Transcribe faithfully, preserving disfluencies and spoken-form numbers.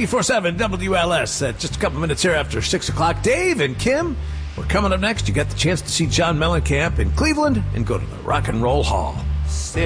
ninety-four seven W L S. At just a couple minutes here after six o'clock. Dave and Kim, we're coming up next. You got the chance to see John Mellencamp in Cleveland and go to the Rock and Roll Hall.